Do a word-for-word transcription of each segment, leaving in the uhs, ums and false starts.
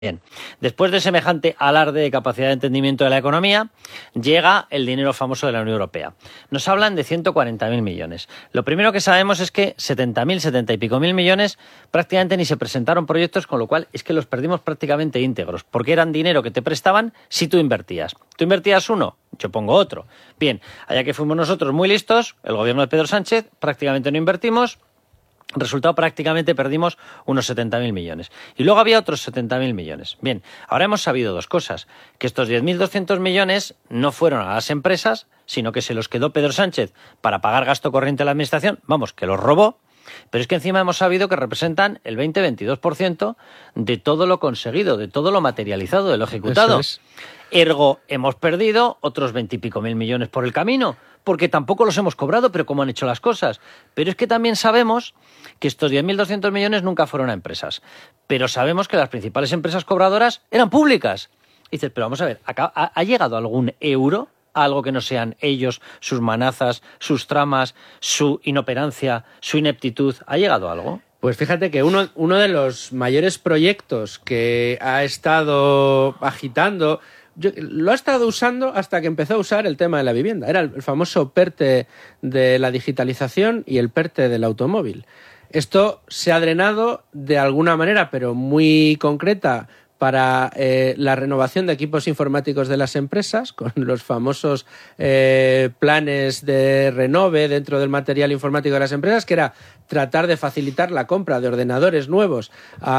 Bien, después de semejante alarde de capacidad de entendimiento de la economía, llega el dinero famoso de la Unión Europea. Nos hablan de ciento cuarenta mil millones. Lo primero que sabemos es que setenta mil, setenta y pico mil millones prácticamente ni se presentaron proyectos, con lo cual es que los perdimos prácticamente íntegros, porque eran dinero que te prestaban si tú invertías. Tú invertías uno, yo pongo otro. Bien, allá que fuimos nosotros muy listos, el gobierno de Pedro Sánchez, prácticamente no invertimos. Resultado, prácticamente perdimos unos setenta mil millones. Y luego había otros setenta mil millones. Bien, ahora hemos sabido dos cosas. Que estos diez mil doscientos millones no fueron a las empresas, sino que se los quedó Pedro Sánchez para pagar gasto corriente a la administración. Vamos, que los robó. Pero es que encima hemos sabido que representan el veinte a veintidós por ciento de todo lo conseguido, de todo lo materializado, de lo ejecutado. Eso es. Ergo, hemos perdido otros veintipico mil millones por el camino, porque tampoco los hemos cobrado, pero cómo han hecho las cosas. Pero es que también sabemos que estos diez mil doscientos millones nunca fueron a empresas. Pero sabemos que las principales empresas cobradoras eran públicas. Y dices, pero vamos a ver, ¿ha, ha llegado algún euro a algo que no sean ellos, sus manazas, sus tramas, su inoperancia, su ineptitud? ¿Ha llegado algo? Pues fíjate que uno, uno de los mayores proyectos que ha estado agitando... Yo, lo ha estado usando hasta que empezó a usar el tema de la vivienda. Era el famoso PERTE de la digitalización y el PERTE del automóvil. Esto se ha drenado de alguna manera, pero muy concreta, para eh, la renovación de equipos informáticos de las empresas, con los famosos eh, planes de renove dentro del material informático de las empresas, que era tratar de facilitar la compra de ordenadores nuevos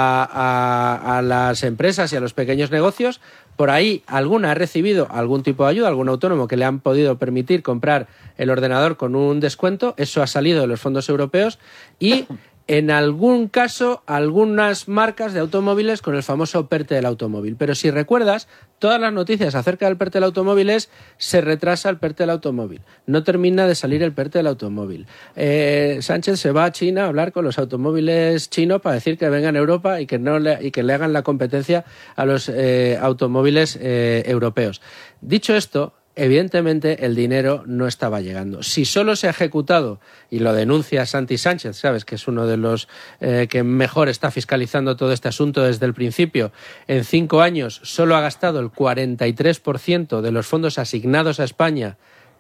a, a, a las empresas y a los pequeños negocios. Por ahí alguna ha recibido algún tipo de ayuda, algún autónomo que le han podido permitir comprar el ordenador con un descuento. Eso ha salido de los fondos europeos y... en algún caso, algunas marcas de automóviles con el famoso PERTE del automóvil. Pero si recuerdas, todas las noticias acerca del PERTE del automóvil es se retrasa el PERTE del automóvil, no termina de salir el PERTE del automóvil. Eh, Sánchez se va a China a hablar con los automóviles chinos para decir que vengan a Europa y que, no le, y que le hagan la competencia a los eh, automóviles eh, europeos. Dicho esto, evidentemente el dinero no estaba llegando. Si solo se ha ejecutado, y lo denuncia Santi Sánchez, sabes que es uno de los eh, que mejor está fiscalizando todo este asunto desde el principio, en cinco años solo ha gastado el cuarenta y tres por ciento de los fondos asignados a España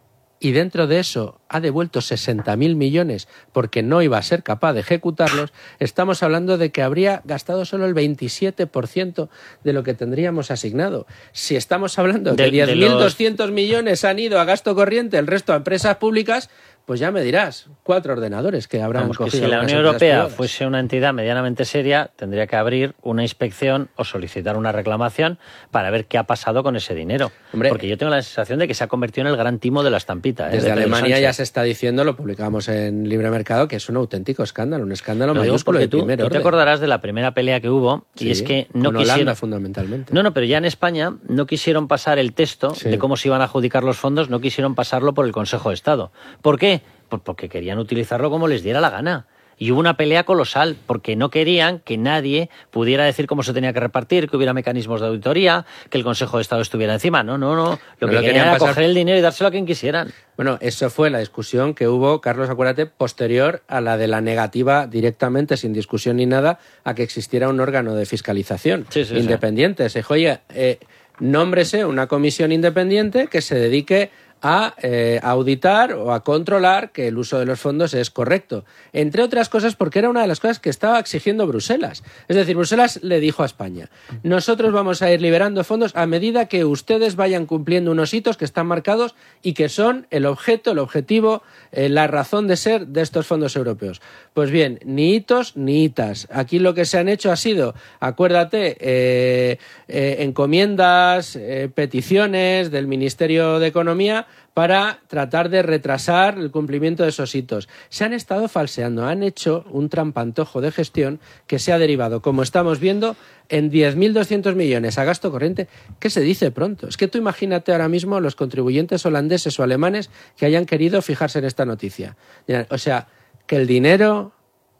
y dentro de eso ha devuelto sesenta mil millones porque no iba a ser capaz de ejecutarlos, estamos hablando de que habría gastado solo el veintisiete por ciento de lo que tendríamos asignado. Si estamos hablando de, de diez mil doscientos los... millones han ido a gasto corriente, el resto a empresas públicas, pues ya me dirás, cuatro ordenadores que habrán Vamos, cogido. Que si la Unión Europea privadas. fuese una entidad medianamente seria, tendría que abrir una inspección o solicitar una reclamación para ver qué ha pasado con ese dinero. Hombre, porque yo tengo la sensación de que se ha convertido en el gran timo de la estampita. ¿eh? Desde de Alemania ya se está diciendo, lo publicamos en Libre Mercado, que es un auténtico escándalo, un escándalo no, mayúsculo de tú, primer tú orden. te acordarás de la primera pelea que hubo, sí, y es que no con quisieron... Holanda, fundamentalmente. No, no, pero ya en España no quisieron pasar el texto sí. de cómo se iban a adjudicar los fondos, no quisieron pasarlo por el Consejo de Estado. ¿Por qué? Pues porque querían utilizarlo como les diera la gana. Y hubo una pelea colosal, porque no querían que nadie pudiera decir cómo se tenía que repartir, que hubiera mecanismos de auditoría, que el Consejo de Estado estuviera encima. No, no, no. Lo no que lo querían era pasar... coger el dinero y dárselo a quien quisieran. Bueno, eso fue la discusión que hubo, Carlos, acuérdate, posterior a la de la negativa directamente, sin discusión ni nada, a que existiera un órgano de fiscalización sí, sí, independiente. Sí. Se dijo, oye, eh, nómbrese una comisión independiente que se dedique a eh, auditar o a controlar que el uso de los fondos es correcto. Entre otras cosas porque era una de las cosas que estaba exigiendo Bruselas. Es decir, Bruselas le dijo a España, nosotros vamos a ir liberando fondos a medida que ustedes vayan cumpliendo unos hitos que están marcados y que son el objeto, el objetivo, eh, la razón de ser de estos fondos europeos. Pues bien, ni hitos ni hitas. Aquí lo que se han hecho ha sido, acuérdate, eh, eh, encomiendas, eh, peticiones del Ministerio de Economía para tratar de retrasar el cumplimiento de esos hitos. Se han estado falseando, han hecho un trampantojo de gestión que se ha derivado, como estamos viendo, en diez mil doscientos millones a gasto corriente, que se dice pronto. Es que tú imagínate ahora mismo los contribuyentes holandeses o alemanes que hayan querido fijarse en esta noticia. O sea, que el dinero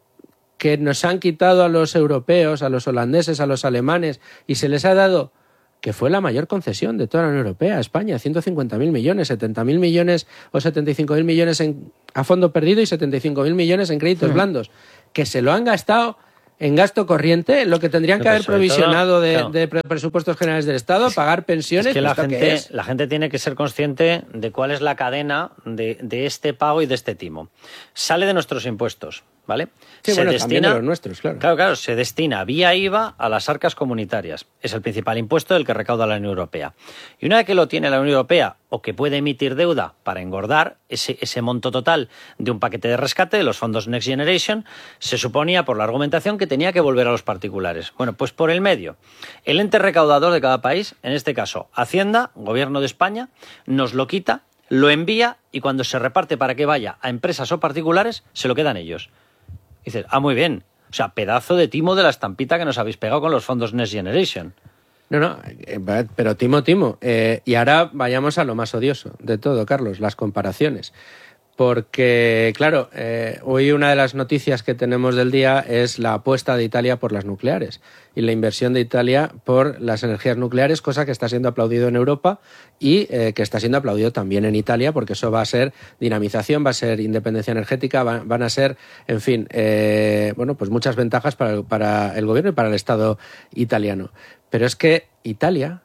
que nos han quitado a los europeos, a los holandeses, a los alemanes, y se les ha dado, que fue la mayor concesión de toda la Unión Europea, España, ciento cincuenta mil millones, setenta mil millones o setenta y cinco mil millones en, a fondo perdido y setenta y cinco mil millones en créditos sí. blandos, que se lo han gastado en gasto corriente, lo que tendrían No, que haber pero sobre provisionado todo, de, claro. de pre- presupuestos generales del Estado, pagar pensiones. Es que la ¿esto qué gente, es? la gente tiene que ser consciente de cuál es la cadena de, de este pago y de este timo. Sale de nuestros impuestos, ¿vale? Sí, bueno, también de los nuestros, claro. Claro, claro, se destina vía I V A a las arcas comunitarias. Es el principal impuesto del que recauda la Unión Europea. Y una vez que lo tiene la Unión Europea o que puede emitir deuda para engordar ese, ese monto total de un paquete de rescate de los fondos Next Generation, se suponía por la argumentación que tenía que volver a los particulares. Bueno, pues por el medio. El ente recaudador de cada país, en este caso Hacienda, Gobierno de España, nos lo quita, lo envía y cuando se reparte para que vaya a empresas o particulares, se lo quedan ellos. Y dices, ah, muy bien. O sea, pedazo de timo de la estampita que nos habéis pegado con los fondos Next Generation. No, no, eh, pero timo, timo. Eh, y ahora vayamos a lo más odioso de todo, Carlos, las comparaciones. Porque, claro, eh, hoy una de las noticias que tenemos del día es la apuesta de Italia por las nucleares y la inversión de Italia por las energías nucleares, cosa que está siendo aplaudido en Europa y eh, que está siendo aplaudido también en Italia, porque eso va a ser dinamización, va a ser independencia energética, va, van a ser, en fin, eh, bueno, pues muchas ventajas para el, para el gobierno y para el Estado italiano. Pero es que Italia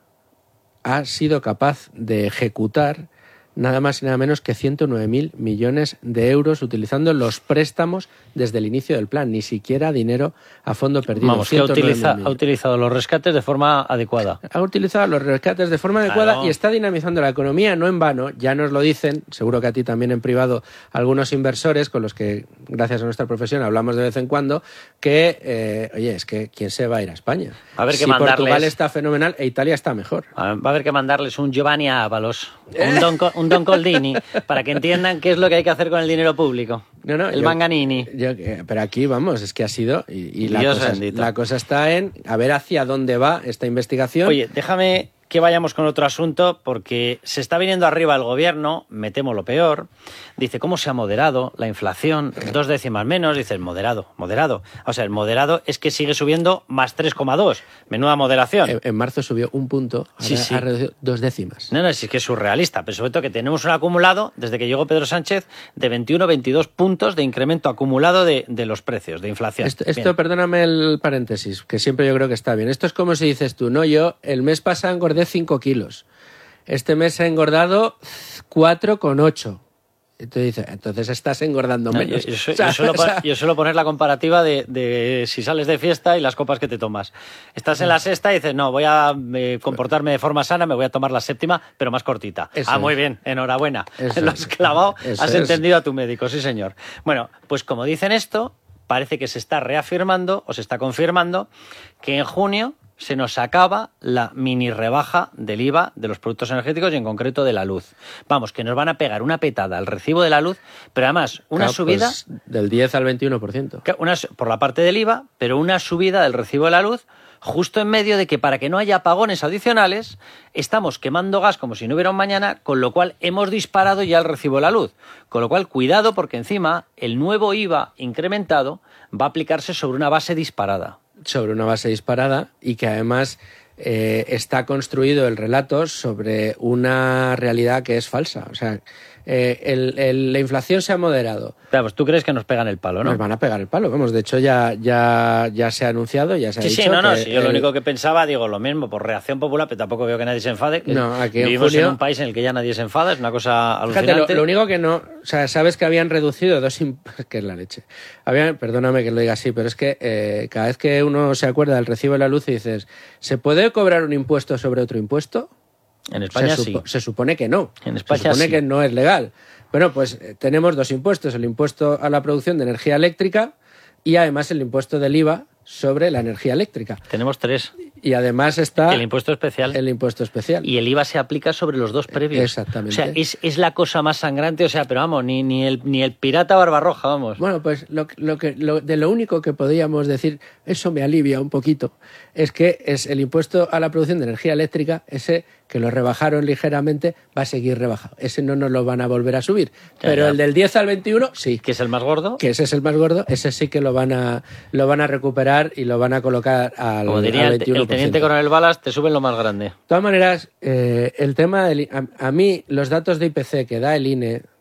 ha sido capaz de ejecutar nada más y nada menos que ciento nueve mil millones de euros utilizando los préstamos desde el inicio del plan, ni siquiera dinero a fondo perdido. Vamos, que utiliza, ha utilizado los rescates de forma adecuada. Ha utilizado los rescates de forma adecuada Claro. y está dinamizando la economía, no en vano, ya nos lo dicen, seguro que a ti también en privado, algunos inversores con los que, gracias a nuestra profesión, hablamos de vez en cuando, que, eh, oye, es que ¿quién se va a ir a España? A ver, que si mandarles- Portugal está fenomenal e Italia está mejor. Va a haber que mandarles un Giovanni Ábalos, un Don, Co- un Don Coldini, para que entiendan qué es lo que hay que hacer con el dinero público. No, no, el yo- Manganini. yo- eh, pero aquí, vamos, es que ha sido... Y, y la, Dios cosa, bendito. la cosa está en a ver hacia dónde va esta investigación. Oye, déjame que vayamos con otro asunto, porque se está viniendo arriba el gobierno, me temo lo peor. Dice, ¿cómo se ha moderado la inflación? Dos décimas menos. Dice, el moderado, moderado. O sea, el moderado es que sigue subiendo más tres coma dos. Menuda moderación. En, en marzo subió un punto, ahora Sí, sí. ha reducido dos décimas. No, no, es que es surrealista, pero sobre todo que tenemos un acumulado, desde que llegó Pedro Sánchez, de veintiuno a veintidós puntos de incremento acumulado de, de los precios, de inflación. Esto, esto, Bien. perdóname el paréntesis, que siempre yo creo que está bien. Esto es como si dices tú, no, yo el mes pasado engordé cinco kilos. Este mes he engordado cuatro coma ocho. Y tú dices, entonces estás engordando No, menos. yo, yo su- O sea, yo suelo, o sea, pon- yo suelo poner la comparativa de, de si sales de fiesta y las copas que te tomas. Estás en la sexta y dices, no, voy a eh, comportarme de forma sana, me voy a tomar la séptima, pero más cortita. Eso ah, muy es. bien, enhorabuena. Eso Lo es. has clavado, Eso has es. entendido a tu médico, sí señor. Bueno, pues como dicen esto, parece que se está reafirmando o se está confirmando que en junio se nos acaba la mini rebaja del I V A de los productos energéticos y en concreto de la luz. Vamos, que nos van a pegar una petada al recibo de la luz, pero además una claro, subida... pues, del diez al veintiuno por ciento. Que Una, por la parte del I V A, pero una subida del recibo de la luz justo en medio de que para que no haya apagones adicionales estamos quemando gas como si no hubiera un mañana, con lo cual hemos disparado ya el recibo de la luz. Con lo cual, cuidado porque encima el nuevo I V A incrementado va a aplicarse sobre una base disparada. Sobre una base disparada y que además eh, está construido el relato sobre una realidad que es falsa. O sea, eh, el, el, la inflación se ha moderado. Claro, pues tú crees que nos pegan el palo, ¿no? Nos van a pegar el palo. Vamos, de hecho ya, ya, ya se ha anunciado, ya se ha Sí, dicho sí, no, no, que si yo lo el- único que pensaba, digo, lo mismo, por reacción popular, pero tampoco veo que nadie se enfade. que No, aquí en Vivimos junio- en un país en el que ya nadie se enfada, es una cosa Fíjate, alucinante. lo, lo único que no... O sea, sabes que habían reducido dos... imp- que es la leche. Habían, perdóname que lo diga así, pero es que eh, cada vez que uno se acuerda del recibo de la luz y dices, ¿se puede cobrar un impuesto sobre otro impuesto? En España se, sí. supo- se supone que no. En España se supone sí. que no es legal. Bueno, pues eh, tenemos dos impuestos, el impuesto a la producción de energía eléctrica y además el impuesto del I V A sobre la energía eléctrica. Tenemos tres. Y además está El impuesto especial. el impuesto especial. Y el I V A se aplica sobre los dos previos. Exactamente. O sea, es, es la cosa más sangrante, o sea, pero vamos, ni, ni, el, ni el pirata Barbarroja, vamos. Bueno, pues lo, lo que, lo, de lo único que podríamos decir, eso me alivia un poquito, es que es el impuesto a la producción de energía eléctrica, ese que lo rebajaron ligeramente, va a seguir rebajado. Ese no nos lo van a volver a subir. Ya, Pero ya. el del diez al veintiuno, sí. Que es el más gordo. Que ese es el más gordo, ese sí que lo van a, lo van a recuperar y lo van a colocar al, Como diría al el, veintiuno por ciento. el teniente coronel Balas, te suben lo más grande. De todas maneras, eh, el tema del, a, a mí los datos de I P C que da el I N E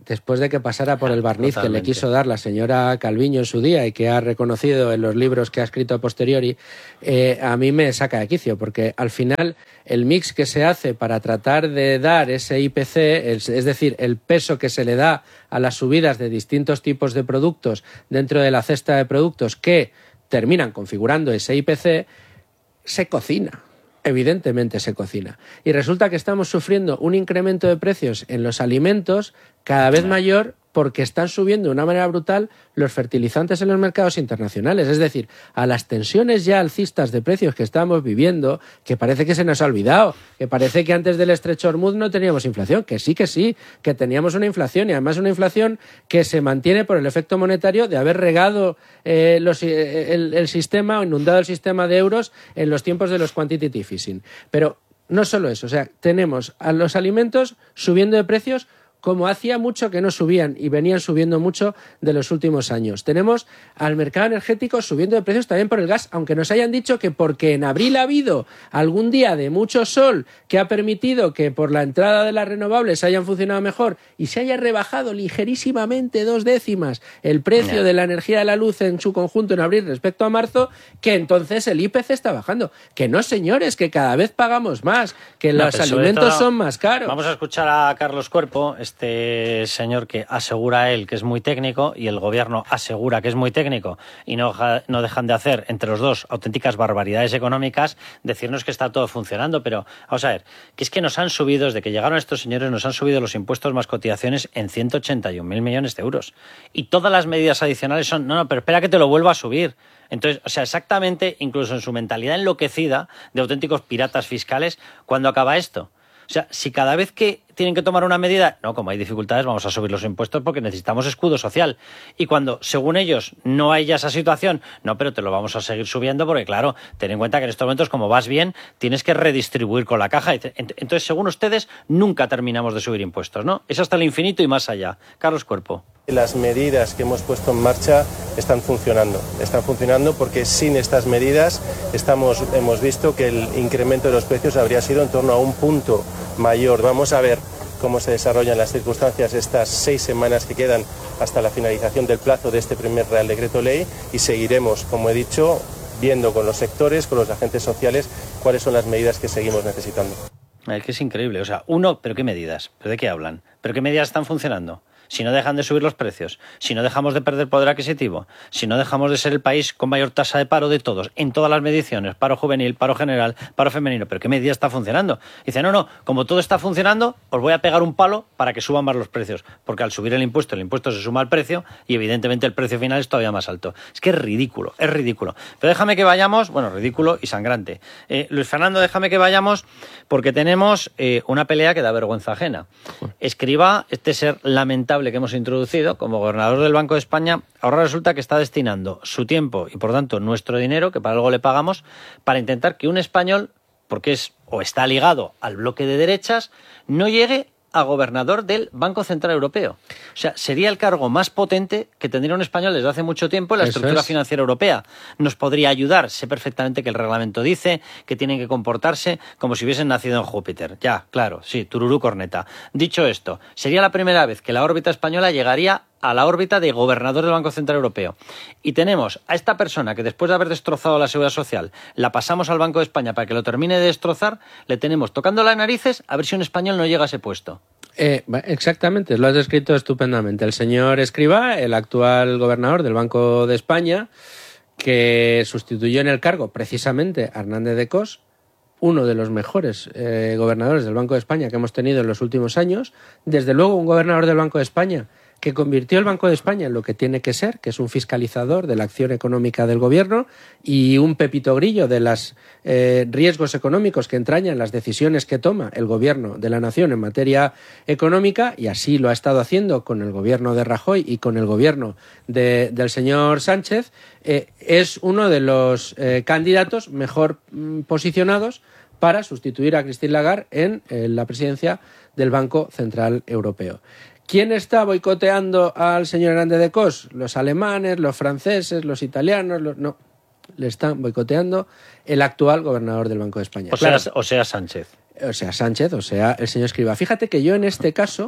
después de que pasara por el barniz Totalmente. que le quiso dar la señora Calviño en su día y que ha reconocido en los libros que ha escrito a posteriori, eh, a mí me saca de quicio, porque al final el mix que se hace para tratar de dar ese I P C, es, es decir, el peso que se le da a las subidas de distintos tipos de productos dentro de la cesta de productos que terminan configurando ese I P C, se cocina. Evidentemente se cocina. Y resulta que estamos sufriendo un incremento de precios en los alimentos cada vez mayor porque están subiendo de una manera brutal los fertilizantes en los mercados internacionales. Es decir, a las tensiones ya alcistas de precios que estamos viviendo, que parece que se nos ha olvidado, que parece que antes del estrecho Hormuz no teníamos inflación, que sí, que sí, que teníamos una inflación y además una inflación que se mantiene por el efecto monetario de haber regado eh, los, eh, el, el sistema o inundado el sistema de euros en los tiempos de los quantitative easing. Pero no solo eso, o sea, tenemos a los alimentos subiendo de precios como hacía mucho que no subían y venían subiendo mucho de los últimos años. Tenemos al mercado energético subiendo de precios también por el gas, aunque nos hayan dicho que porque en abril ha habido algún día de mucho sol que ha permitido que por la entrada de las renovables hayan funcionado mejor y se haya rebajado ligerísimamente dos décimas el precio de la energía de la luz en su conjunto en abril respecto a marzo, que entonces el I P C está bajando. Que no, señores, que cada vez pagamos más, que No, los pero sobre alimentos todo, son más caros. Vamos a escuchar a Carlos Cuerpo, este señor que asegura él que es muy técnico y el gobierno asegura que es muy técnico y no, no dejan de hacer entre los dos auténticas barbaridades económicas, decirnos que está todo funcionando. Pero vamos a ver, que es que nos han subido, desde que llegaron estos señores, nos han subido los impuestos más cotizaciones en ciento ochenta y un mil millones de euros. Y todas las medidas adicionales son, no, no, pero espera que te lo vuelva a subir. Entonces, o sea, exactamente, incluso en su mentalidad enloquecida de auténticos piratas fiscales, ¿cuándo acaba esto? O sea, si cada vez que tienen que tomar una medida, no, como hay dificultades, vamos a subir los impuestos porque necesitamos escudo social. Y cuando, según ellos, no hay ya esa situación, no, pero te lo vamos a seguir subiendo porque, claro, ten en cuenta que en estos momentos, como vas bien, tienes que redistribuir con la caja. Entonces, según ustedes, nunca terminamos de subir impuestos, ¿no? Es hasta el infinito y más allá. Carlos Cuerpo. Las medidas que hemos puesto en marcha están funcionando. Están funcionando porque sin estas medidas estamos, hemos visto que el incremento de los precios habría sido en torno a un punto mayor. Vamos a ver cómo se desarrollan las circunstancias estas seis semanas que quedan hasta la finalización del plazo de este primer Real Decreto Ley y seguiremos, como he dicho, viendo con los sectores, con los agentes sociales, cuáles son las medidas que seguimos necesitando. Es que es increíble. O sea, uno, ¿pero qué medidas? ¿Pero de qué hablan? ¿Pero qué medidas están funcionando? Si no dejan de subir los precios, si no dejamos de perder poder adquisitivo, si no dejamos de ser el país con mayor tasa de paro de todos, en todas las mediciones, paro juvenil, paro general, paro femenino, ¿pero qué medida está funcionando? Dice, no, no, como todo está funcionando, os voy a pegar un palo para que suban más los precios, porque al subir el impuesto, el impuesto se suma al precio y evidentemente el precio final es todavía más alto. Es que es ridículo, es ridículo. Pero déjame que vayamos, bueno, ridículo y sangrante. Eh, Luis Fernando, déjame que vayamos porque tenemos eh, una pelea que da vergüenza ajena. Escrivá, este ser lamentable que hemos introducido como gobernador del Banco de España, ahora resulta que está destinando su tiempo y por tanto nuestro dinero, que para algo le pagamos, para intentar que un español, porque es o está ligado al bloque de derechas, no llegue a gobernador del Banco Central Europeo. O sea, sería el cargo más potente que tendría un español desde hace mucho tiempo en la Eso estructura es. financiera europea. Nos podría ayudar. Sé perfectamente que el reglamento dice que tienen que comportarse como si hubiesen nacido en Júpiter. Ya, claro, sí, tururú corneta. Dicho esto, sería la primera vez que la órbita española llegaría a la órbita de gobernador del Banco Central Europeo. Y tenemos a esta persona que después de haber destrozado la Seguridad Social, la pasamos al Banco de España para que lo termine de destrozar, le tenemos tocando las narices a ver si un español no llega a ese puesto. Eh, exactamente, lo has descrito estupendamente. El señor Escrivá, el actual gobernador del Banco de España, que sustituyó en el cargo precisamente a Hernández de Cos, uno de los mejores eh, gobernadores del Banco de España que hemos tenido en los últimos años. Desde luego, un gobernador del Banco de España que convirtió el Banco de España en lo que tiene que ser, que es un fiscalizador de la acción económica del gobierno y un pepito grillo de los eh, riesgos económicos que entrañan las decisiones que toma el gobierno de la nación en materia económica, y así lo ha estado haciendo con el gobierno de Rajoy y con el gobierno de, del señor Sánchez. Eh, es uno de los eh, candidatos mejor mm, posicionados para sustituir a Christine Lagarde en eh, la presidencia del Banco Central Europeo. ¿Quién está boicoteando al señor Hernández de Cos? Los alemanes, los franceses, los italianos, los... no. Le están boicoteando el actual gobernador del Banco de España. O sea, o sea Sánchez. O sea, Sánchez, o sea, el señor Escrivá. Fíjate que yo en este caso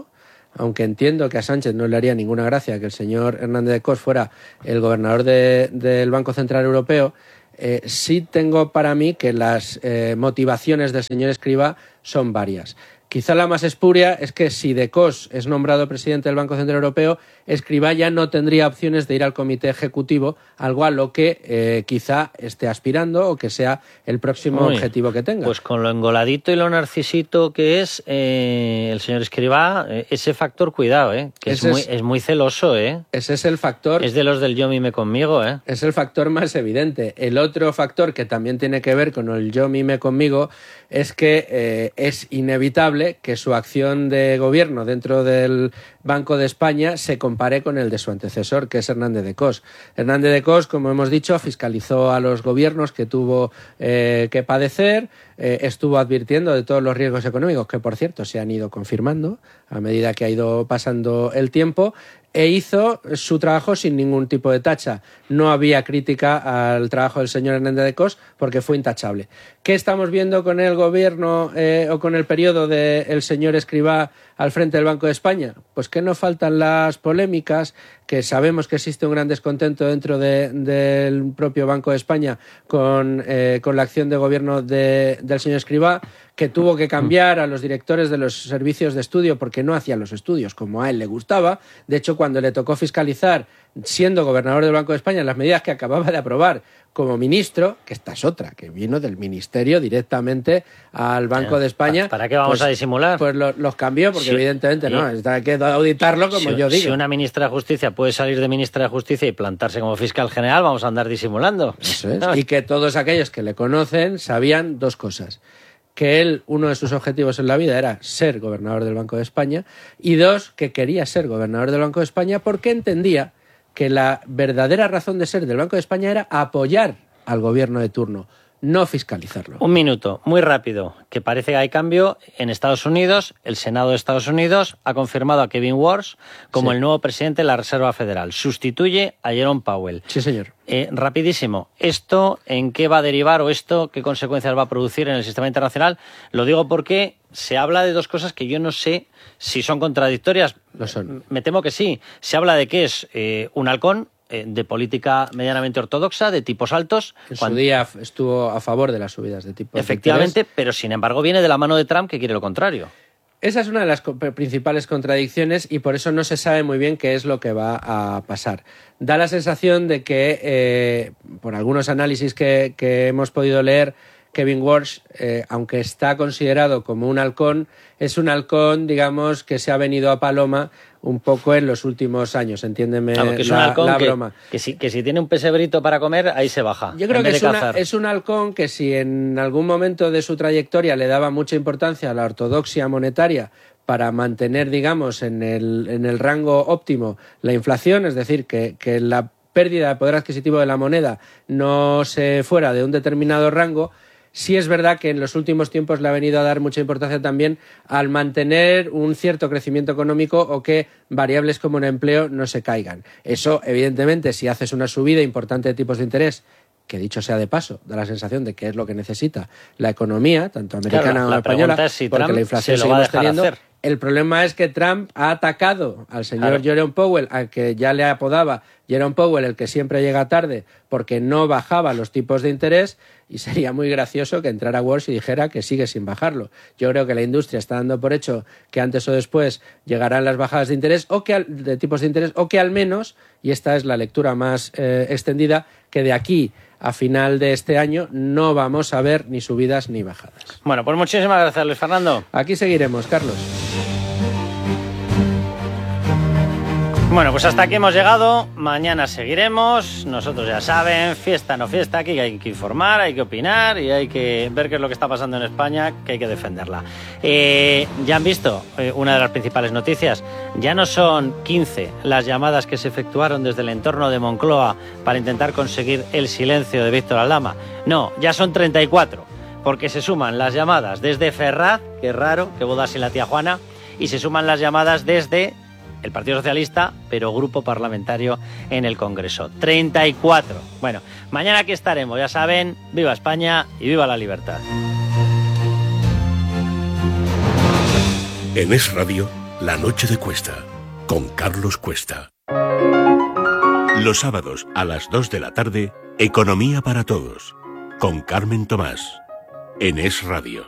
aunque entiendo que a Sánchez no le haría ninguna gracia que el señor Hernández de Cos fuera el gobernador de, del Banco Central Europeo, eh, sí tengo para mí que las eh, motivaciones del señor Escrivá son varias. Quizá la más espuria es que si De Cos es nombrado presidente del Banco Central Europeo, Escrivá ya no tendría opciones de ir al comité ejecutivo, algo a lo que eh, quizá esté aspirando o que sea el próximo Uy, objetivo que tenga. Pues con lo engoladito y lo narcisito que es eh, el señor Escrivá, eh, ese factor, cuidado, eh, que es muy, es, es muy celoso. Eh. Ese es el factor... Es de los del yo mime conmigo. Eh. Es el factor más evidente. El otro factor que también tiene que ver con el yo mime conmigo es que eh, es inevitable que su acción de gobierno dentro del Banco de España se compare con el de su antecesor, que es Hernández de Cos. Hernández de Cos, como hemos dicho, fiscalizó a los gobiernos que tuvo eh, que padecer, eh, estuvo advirtiendo de todos los riesgos económicos, que por cierto se han ido confirmando a medida que ha ido pasando el tiempo, e hizo su trabajo sin ningún tipo de tacha. No había crítica al trabajo del señor Hernández de Cos porque fue intachable. ¿Qué estamos viendo con el gobierno eh, o con el periodo del señor Escrivá al frente del Banco de España? Pues que no faltan las polémicas, que sabemos que existe un gran descontento dentro de, del propio Banco de España con, eh, con la acción de gobierno de, del señor Escrivá, que tuvo que cambiar a los directores de los servicios de estudio porque no hacían los estudios como a él le gustaba. De hecho, cuando le tocó fiscalizar, siendo gobernador del Banco de España, las medidas que acababa de aprobar como ministro, que esta es otra, que vino del ministerio directamente al Banco Pero, de España. ¿Para qué vamos pues, a disimular? Pues los, los cambió, porque sí, evidentemente sí. no, hay que auditarlo como si, yo digo. Si una ministra de Justicia puede salir de ministra de Justicia y plantarse como fiscal general, vamos a andar disimulando. Eso es. Y que todos aquellos que le conocen sabían dos cosas: que él, uno de sus objetivos en la vida era ser gobernador del Banco de España, y dos, que quería ser gobernador del Banco de España porque entendía que la verdadera razón de ser del Banco de España era apoyar al gobierno de turno, no fiscalizarlo. Un minuto, muy rápido, que parece que hay cambio en Estados Unidos. El Senado de Estados Unidos ha confirmado a Kevin Warsh como sí. el nuevo presidente de la Reserva Federal. Sustituye a Jerome Powell. Sí, señor. Eh, rapidísimo, ¿esto en qué va a derivar o esto qué consecuencias va a producir en el sistema internacional? Lo digo porque se habla de dos cosas que yo no sé si son contradictorias. Lo son. Me temo que sí. Se habla de que es eh, un halcón eh, de política medianamente ortodoxa, de tipos altos. En cuando... su día estuvo a favor de las subidas de tipos. Efectivamente, de pero sin embargo viene de la mano de Trump, que quiere lo contrario. Esa es una de las principales contradicciones y por eso no se sabe muy bien qué es lo que va a pasar. Da la sensación de que, eh, por algunos análisis que, que hemos podido leer, Kevin Warsh, eh, aunque está considerado como un halcón, es un halcón, digamos, que se ha venido a paloma un poco en los últimos años, entiéndeme claro, que es la, un halcón la que, broma. Que si, que si tiene un pesebrito para comer, ahí se baja. Yo creo que es, una, es un halcón que si en algún momento de su trayectoria le daba mucha importancia a la ortodoxia monetaria para mantener, digamos, en el, en el rango óptimo la inflación, es decir, que, que la pérdida de poder adquisitivo de la moneda no se fuera de un determinado rango. Sí es verdad que en los últimos tiempos le ha venido a dar mucha importancia también al mantener un cierto crecimiento económico o que variables como el empleo no se caigan. Eso, evidentemente, si haces una subida importante de tipos de interés, que dicho sea de paso, da la sensación de que es lo que necesita la economía, tanto americana claro, como española, es si porque Trump la inflación se lo va a seguimos dejar teniendo. hacer. El problema es que Trump ha atacado al señor claro. Jerome Powell, al que ya le apodaba Jerome Powell, el que siempre llega tarde, porque no bajaba los tipos de interés, y sería muy gracioso que entrara Walsh y dijera que sigue sin bajarlo. Yo creo que la industria está dando por hecho que antes o después llegarán las bajadas de interés o que al, de tipos de interés, o que al menos, y esta es la lectura más eh, extendida, que de aquí a final de este año no vamos a ver ni subidas ni bajadas. Bueno, pues muchísimas gracias, Luis Fernando. Aquí seguiremos, Carlos. Bueno, pues hasta aquí hemos llegado. Mañana seguiremos. Nosotros ya saben, fiesta no fiesta, aquí hay que informar, hay que opinar y hay que ver qué es lo que está pasando en España, que hay que defenderla. Eh, ya han visto eh, una de las principales noticias. Ya no son quince las llamadas que se efectuaron desde el entorno de Moncloa para intentar conseguir el silencio de Víctor Aldama. No, ya son treinta y cuatro, porque se suman las llamadas desde Ferraz, que es raro, que boda sin la tía Juana, y se suman las llamadas desde el Partido Socialista, pero grupo parlamentario en el Congreso. treinta y cuatro. Bueno, mañana aquí estaremos, ya saben. Viva España y viva la libertad. En Es Radio, La noche de Cuesta, con Carlos Cuesta. Los sábados a las dos de la tarde, Economía para Todos, con Carmen Tomás, en Es Radio.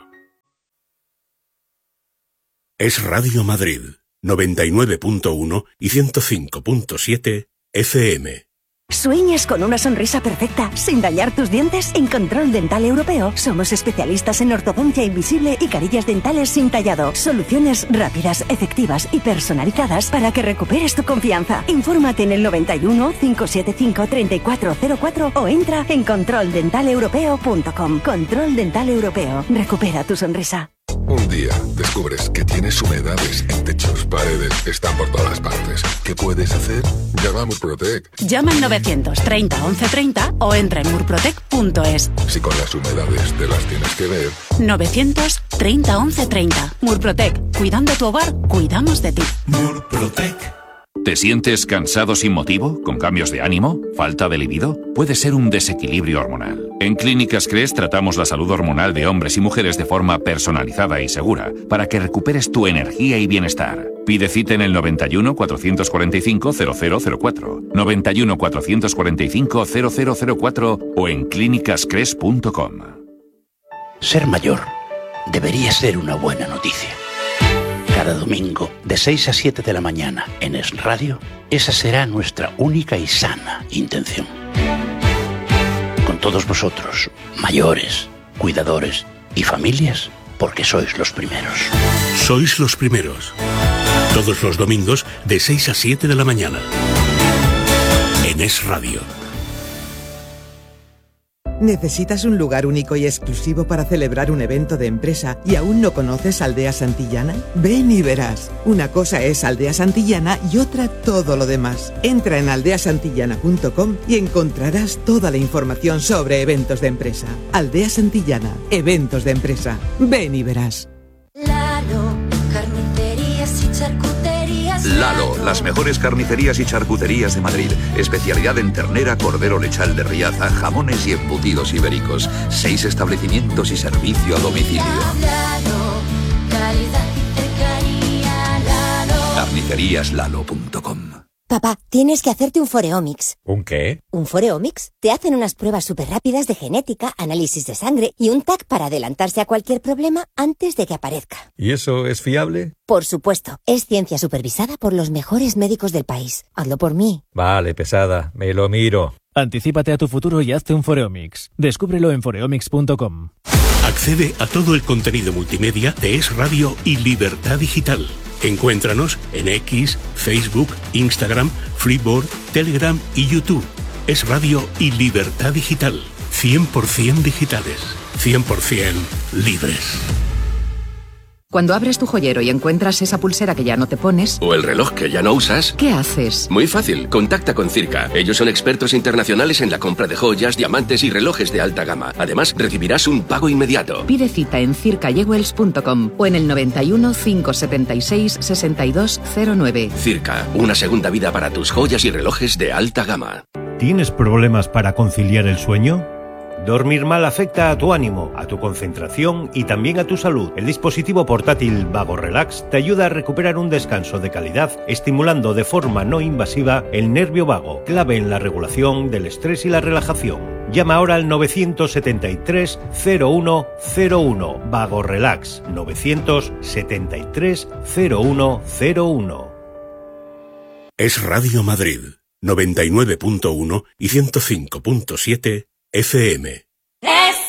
Es Radio Madrid, noventa y nueve punto uno y ciento cinco punto siete F M. ¿Sueñas con una sonrisa perfecta sin dañar tus dientes? En Control Dental Europeo somos especialistas en ortodoncia invisible y carillas dentales sin tallado. Soluciones rápidas, efectivas y personalizadas para que recuperes tu confianza. Infórmate en el noventa y uno, cinco siete cinco, treinta y cuatro cero cuatro o entra en control dental europeo punto com. Control Dental Europeo. Recupera tu sonrisa. Un día descubres que tienes humedades en techos, paredes, están por todas partes. ¿Qué puedes hacer? Llama a Murprotec. Llama al novecientos treinta once treinta o entra en murprotec punto es. Si con las humedades te las tienes que ver. novecientos treinta once treinta. Murprotec. Cuidando tu hogar, cuidamos de ti. Murprotec. ¿Te sientes cansado sin motivo? ¿Con cambios de ánimo? ¿Falta de libido? Puede ser un desequilibrio hormonal. En Clínicas Cres tratamos la salud hormonal de hombres y mujeres de forma personalizada y segura para que recuperes tu energía y bienestar. Pide cita en el noventa y uno, cuatrocientos cuarenta y cinco, cero cero cero cuatro, noventa y uno, cuatrocientos cuarenta y cinco, cero cero cero cuatro o en clínicas cres punto com. Ser mayor debería ser una buena noticia. Cada domingo, de seis a siete de la mañana, en Es Radio, esa será nuestra única y sana intención. Con todos vosotros, mayores, cuidadores y familias, porque sois los primeros. Sois los primeros. Todos los domingos, de seis a siete de la mañana. En Es Radio. ¿Necesitas un lugar único y exclusivo para celebrar un evento de empresa y aún no conoces Aldea Santillana? Ven y verás. Una cosa es Aldea Santillana y otra todo lo demás. Entra en aldea santillana punto com y encontrarás toda la información sobre eventos de empresa. Aldea Santillana, eventos de empresa. Ven y verás. Lalo, carnicerías y charcuterías. Lalo, las mejores carnicerías y charcuterías de Madrid. Especialidad en ternera, cordero lechal de Riaza, jamones y embutidos ibéricos. Seis establecimientos y servicio a domicilio. Lalo, calidad y cercanía. Lalo. carnicerías lalo punto com. Papá, tienes que hacerte un Foreomics. ¿Un qué? ¿Un Foreomics? Te hacen unas pruebas súper rápidas de genética, análisis de sangre y un T A C para adelantarse a cualquier problema antes de que aparezca. ¿Y eso es fiable? Por supuesto. Es ciencia supervisada por los mejores médicos del país. Hazlo por mí. Vale, pesada. Me lo miro. Anticípate a tu futuro y hazte un Foreomics. Descúbrelo en foreomics punto com. Accede a todo el contenido multimedia de Es Radio y Libertad Digital. Encuéntranos en X, Facebook, Instagram, Flipboard, Telegram y YouTube. Es Radio y Libertad Digital. cien por ciento digitales. cien por ciento libres. Cuando abres tu joyero y encuentras esa pulsera que ya no te pones... O el reloj que ya no usas... ¿Qué haces? Muy fácil, contacta con Circa. Ellos son expertos internacionales en la compra de joyas, diamantes y relojes de alta gama. Además, recibirás un pago inmediato. Pide cita en circa jewels punto com o en el noventa y uno, cinco setenta y seis, sesenta y dos cero nueve. Circa, una segunda vida para tus joyas y relojes de alta gama. ¿Tienes problemas para conciliar el sueño? Dormir mal afecta a tu ánimo, a tu concentración y también a tu salud. El dispositivo portátil Vago Relax te ayuda a recuperar un descanso de calidad, estimulando de forma no invasiva el nervio vago, clave en la regulación del estrés y la relajación. Llama ahora al novecientos setenta y tres, cero uno cero uno. Vago Relax, novecientos setenta y tres, cero uno cero uno. Es Radio Madrid, noventa y nueve punto uno y ciento cinco punto siete F M. Es